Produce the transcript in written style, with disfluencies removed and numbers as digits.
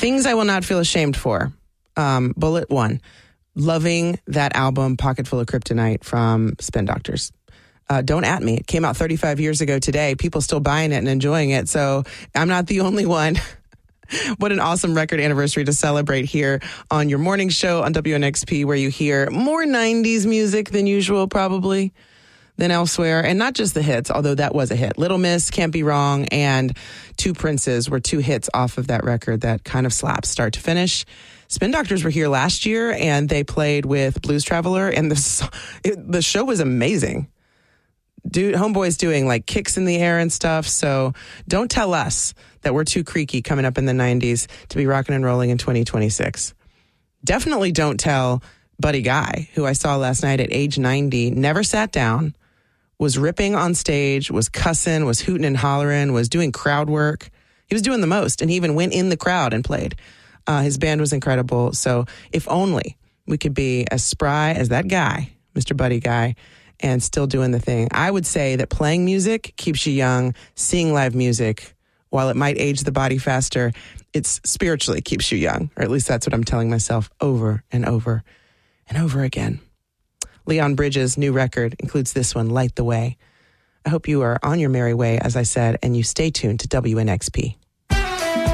Things I will not feel ashamed for. Bullet one. Loving that album, Pocket Full of Kryptonite from Spin Doctors. Don't at me. It came out 35 years ago today. People still buying it and enjoying it. So I'm not the only one. What an awesome record anniversary to celebrate here on your morning show on WNXP, where you hear more 90s music than usual, probably, than elsewhere. And not just the hits, although that was a hit. Little Miss, Can't Be Wrong, and Two Princes were two hits off of that record that kind of slaps start to finish. Spin Doctors were here last year, and they played with Blues Traveler, and the show was amazing. Dude, Homeboy's doing like kicks in the air and stuff, so don't tell us that we're too creaky coming up in the 90s to be rocking and rolling in 2026. Definitely don't tell Buddy Guy, who I saw last night at age 90, never sat down, was ripping on stage, was cussing, was hooting and hollering, was doing crowd work. He was doing the most, and he even went in the crowd and played. His band was incredible. So if only we could be as spry as that guy, Mr. Buddy Guy, and still doing the thing. I would say that playing music keeps you young. Seeing live music, while it might age the body faster, it's spiritually keeps you young. Or at least that's what I'm telling myself over and over and over again. Leon Bridges' new record includes this one, Light the Way. I hope you are on your merry way, as I said, and you stay tuned to WNXP.